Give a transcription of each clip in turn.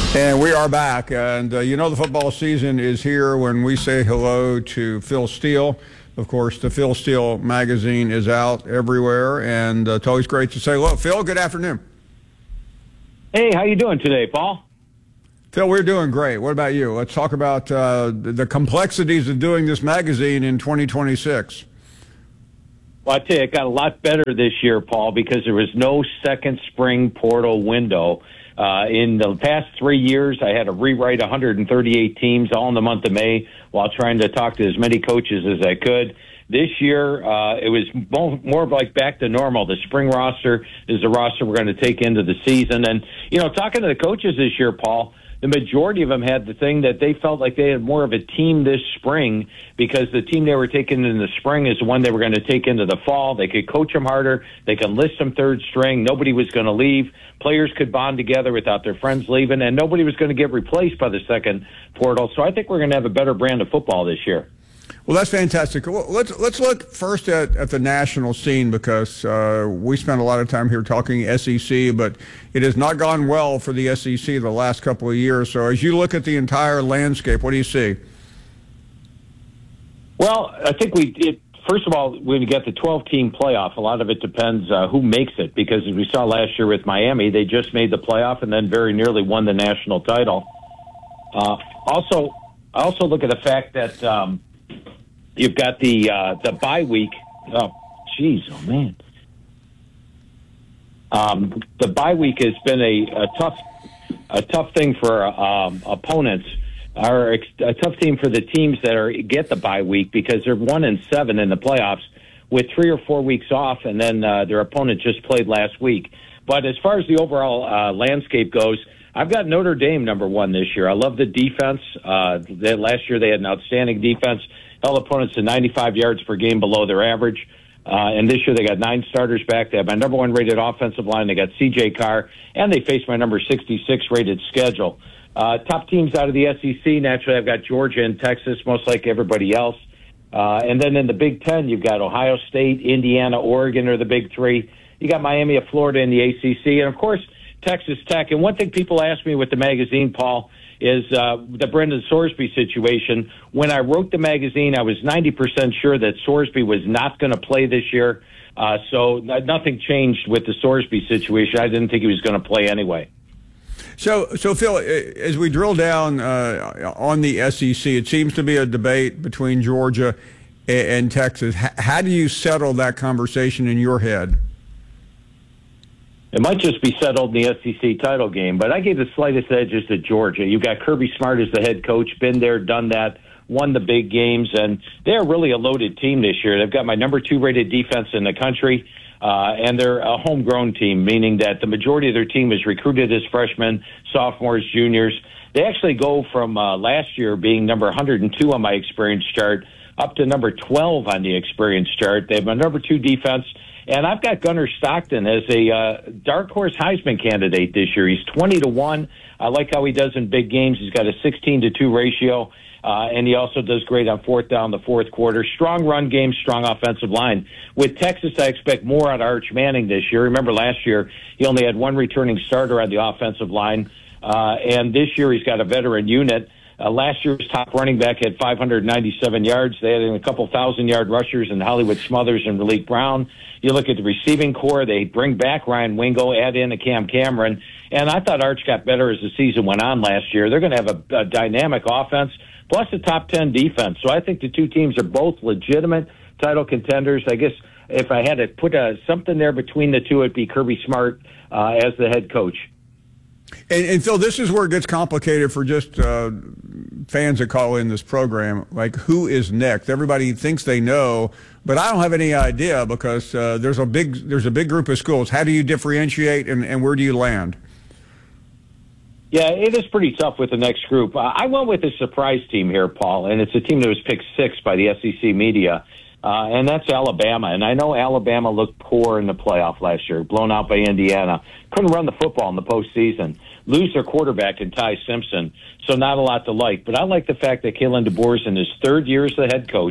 And we are back. And the football season is here when we say hello to Phil Steele. Of course, the Phil Steele magazine is out everywhere. And it's always great to say hello. Phil, good afternoon. Hey, how you doing today, Paul? Phil, we're doing great. What about you? Let's talk about the complexities of doing this magazine in 2026. Well, I tell you, it got a lot better this year, Paul, because there was no second spring portal window. In the past 3 years, I had to rewrite 138 teams all in the month of May while trying to talk to as many coaches as I could. This year, it was more like back to normal. The spring roster is the roster we're going to take into the season. And, talking to the coaches this year, Paul, the majority of them had the thing that they felt like they had more of a team this spring because the team they were taking in the spring is the one they were going to take into the fall. They could coach them harder. They could list them third string. Nobody was going to leave. Players could bond together without their friends leaving, and nobody was going to get replaced by the second portal. So I think we're going to have a better brand of football this year. Well, that's fantastic. Well, let's look first at the national scene because we spent a lot of time here talking SEC, but it has not gone well for the SEC the last couple of years. So as you look at the entire landscape, what do you see? Well, I think first of all, when you get the 12-team playoff, a lot of it depends who makes it because as we saw last year with Miami, they just made the playoff and then very nearly won the national title. I also look at the fact that you've got the bye week. Oh man. The bye week has been a tough thing for opponents, or a tough team for the teams that get the bye week because they're 1-7 in the playoffs with 3 or 4 weeks off, and then their opponent just played last week. But as far as the overall landscape goes, I've got Notre Dame number one this year. I love the defense. Last year they had an outstanding defense. Held opponents to 95 yards per game below their average. And this year they got 9 starters back. They have my number 1 rated offensive line. They got C.J. Carr. And they face my number 66 rated schedule. Top teams out of the SEC, naturally, I've got Georgia and Texas, most like everybody else. And then in the Big Ten, you've got Ohio State, Indiana, Oregon are the big three. You got Miami of Florida in the ACC. And, of course, Texas Tech. And one thing people ask me with the magazine, Paul, is the Brendan Sorsby situation. When I wrote the magazine, I was 90% sure that Sorsby was not going to play this year. So nothing changed with the Sorsby situation. I didn't think he was going to play anyway. So Phil, as we drill down on the SEC, it seems to be a debate between Georgia and Texas. How do you settle that conversation in your head? It might just be settled in the SEC title game, but I gave the slightest edges to Georgia. You've got Kirby Smart as the head coach, been there, done that, won the big games, and they're really a loaded team this year. They've got my number 2 rated defense in the country, and they're a homegrown team, meaning that the majority of their team is recruited as freshmen, sophomores, juniors. They actually go from last year being number 102 on my experience chart up to number 12 on the experience chart. They have my number 2 defense. And I've got Gunnar Stockton as a dark horse Heisman candidate this year. He's 20-1. I like how he does in big games. He's got a 16-2 ratio, and he also does great on fourth down, the fourth quarter. Strong run game, strong offensive line. With Texas, I expect more out of Arch Manning this year. Remember last year, he only had 1 returning starter on the offensive line, and this year he's got a veteran unit. Last year's top running back had 597 yards. They had a couple 1,000-yard rushers in Hollywood Smothers and Malik Brown. You look at the receiving core, they bring back Ryan Wingo, add in a Cam Cameron. And I thought Arch got better as the season went on last year. They're going to have a dynamic offense, plus a top 10 defense. So I think the two teams are both legitimate title contenders. I guess if I had to put something there between the two, it'd be Kirby Smart as the head coach. And Phil, this is where it gets complicated for just fans that call in this program. Like, who is next? Everybody thinks they know, but I don't have any idea because there's a big group of schools. How do you differentiate, and where do you land? Yeah, it is pretty tough with the next group. I went with a surprise team here, Paul, and it's a team that was picked 6th by the SEC media, and that's Alabama. And I know Alabama looked poor in the playoff last year, blown out by Indiana. Couldn't run the football in the postseason. Lose their quarterback in Ty Simpson, so not a lot to like. But I like the fact that Kalen DeBoer is in his 3rd year as the head coach.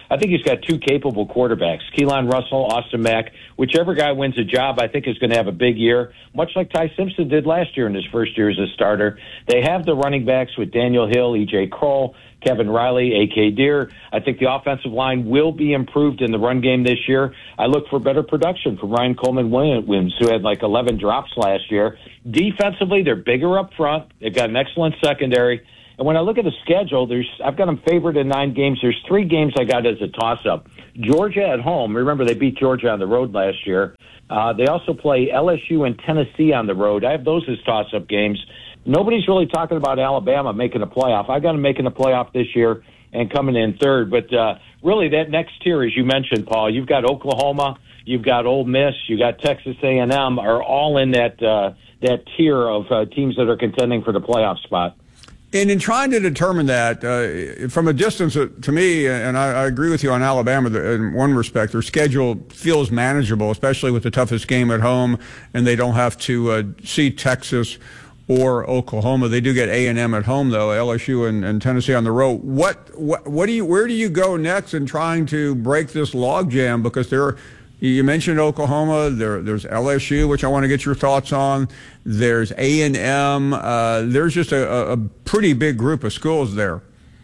I think he's got two capable quarterbacks, Keelan Russell, Austin Mack. Whichever guy wins a job, I think is going to have a big year, much like Ty Simpson did last year in his first year as a starter. They have the running backs with Daniel Hill, E.J. Kroll, Kevin Riley, A.K. Deere. I think the offensive line will be improved in the run game this year. I look for better production from Ryan Coleman-Williams, who had like 11 drops last year. Defensively, they're bigger up front. They've got an excellent secondary. And when I look at the schedule, I've got them favored in 9 games. There's 3 games I got as a toss-up. Georgia at home. Remember, they beat Georgia on the road last year. They also play LSU and Tennessee on the road. I have those as toss-up games. Nobody's really talking about Alabama making a playoff. I got them making a playoff this year and coming in third. But really, that next tier, as you mentioned, Paul, you've got Oklahoma, you've got Ole Miss, you got Texas A&M, are all in that tier of teams that are contending for the playoff spot. And in trying to determine that, from a distance, to me, and I agree with you on Alabama in one respect, their schedule feels manageable, especially with the toughest game at home, and they don't have to see Texas or Oklahoma. They do get A&M at home, though, LSU and Tennessee on the road. Where do you go next in trying to break this logjam? Because you mentioned Oklahoma. There's LSU, which I want to get your thoughts on. There's A&M. There's just a pretty big group of schools there.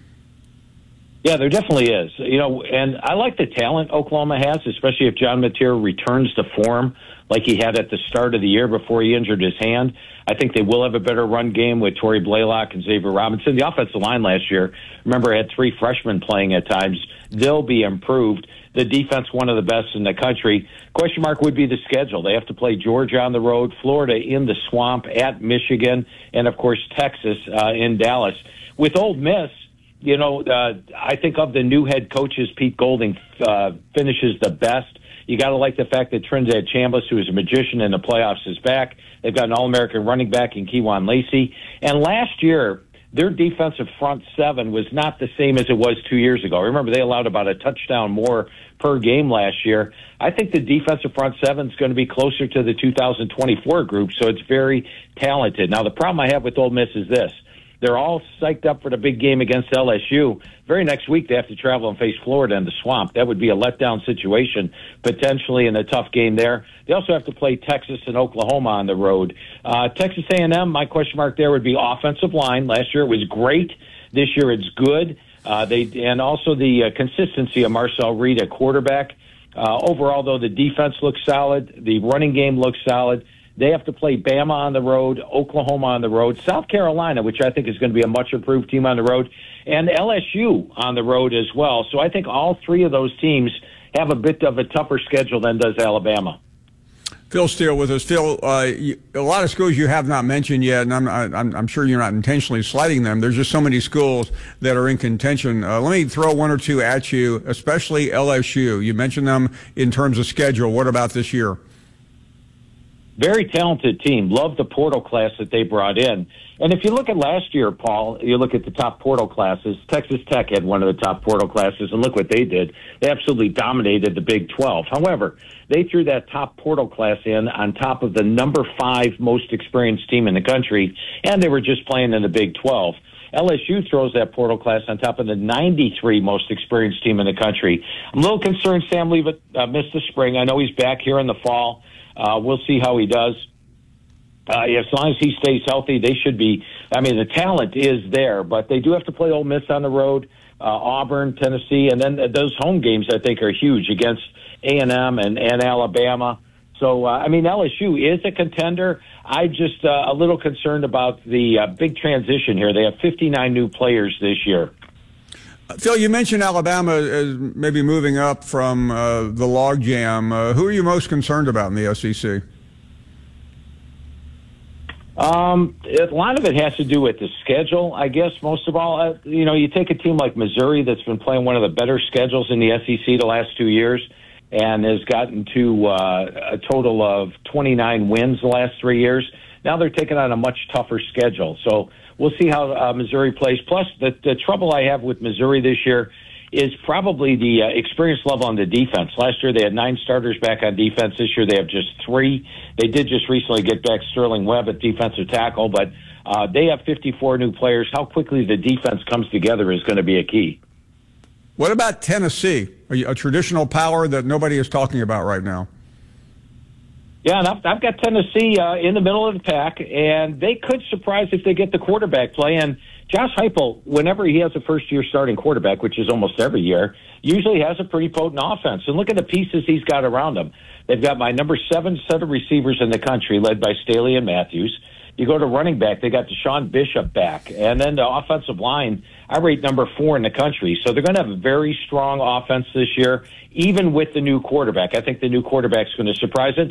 Yeah, there definitely is. And I like the talent Oklahoma has, especially if John Mateer returns to form like he had at the start of the year before he injured his hand. I think they will have a better run game with Torrey Blaylock and Xavier Robinson. The offensive line last year, remember, had 3 freshmen playing at times. They'll be improved. The defense, one of the best in the country. Question mark would be the schedule. They have to play Georgia on the road, Florida in the swamp, at Michigan, and, of course, Texas in Dallas. With Ole Miss, I think of the new head coaches, Pete Golding finishes the best. You got to like the fact that Trinidad Chambliss, who is a magician in the playoffs, is back. They've got an All-American running back in Kewan Lacey. And last year, their defensive front 7 was not the same as it was 2 years ago. Remember, they allowed about a touchdown more per game last year. I think the defensive front 7 is going to be closer to the 2024 group, so it's very talented. Now, the problem I have with Ole Miss is this. They're all psyched up for the big game against LSU. Very next week, they have to travel and face Florida in the swamp. That would be a letdown situation, potentially in a tough game there. They also have to play Texas and Oklahoma on the road. Texas A&M, my question mark there would be offensive line. Last year it was great. This year it's good. And also the consistency of Marcel Reed at quarterback. Overall, though, the defense looks solid. The running game looks solid. They have to play Bama on the road, Oklahoma on the road, South Carolina, which I think is going to be a much improved team on the road, and LSU on the road as well. So I think all 3 of those teams have a bit of a tougher schedule than does Alabama. Phil Steele with us. Phil, a lot of schools you have not mentioned yet, and I'm sure you're not intentionally slighting them. There's just so many schools that are in contention. Let me throw 1 or 2 at you, especially LSU. You mentioned them in terms of schedule. What about this year? Very talented team. Love the portal class that they brought in. And if you look at last year, Paul, you look at the top portal classes, Texas Tech had one of the top portal classes, and look what they did. They absolutely dominated the Big 12. However, they threw that top portal class in on top of the number 5 most experienced team in the country, and they were just playing in the Big 12. LSU throws that portal class on top of the 93 most experienced team in the country. I'm a little concerned Sam Leavitt missed the spring. I know he's back here in the fall. We'll see how he does. As long as he stays healthy, they should be. I mean, the talent is there, but they do have to play Ole Miss on the road, Auburn, Tennessee, and then those home games I think are huge against A&M and Alabama. So, LSU is a contender. I'm just a little concerned about the big transition here. They have 59 new players this year. Phil, you mentioned Alabama as maybe moving up from the logjam. Who are you most concerned about in the SEC? A lot of it has to do with the schedule, I guess, most of all. You take a team like Missouri that's been playing one of the better schedules in the SEC the last 2 years and has gotten to a total of 29 wins the last 3 years. Now they're taking on a much tougher schedule. So we'll see how Missouri plays. Plus, the trouble I have with Missouri this year is probably the experience level on the defense. Last year they had 9 starters back on defense. This year they have just 3. They did just recently get back Sterling Webb at defensive tackle, but they have 54 new players. How quickly the defense comes together is going to be a key. What about Tennessee? a traditional power that nobody is talking about right now. Yeah, and I've got Tennessee in the middle of the pack, and they could surprise if they get the quarterback play. And Josh Heupel, whenever he has a first-year starting quarterback, which is almost every year, usually has a pretty potent offense. And look at the pieces he's got around him. They've got my number 7 set of receivers in the country, led by Staley and Matthews. You go to running back, they got Deshaun Bishop back. And then the offensive line, I rate number 4 in the country. So they're going to have a very strong offense this year, even with the new quarterback. I think the new quarterback's going to surprise it.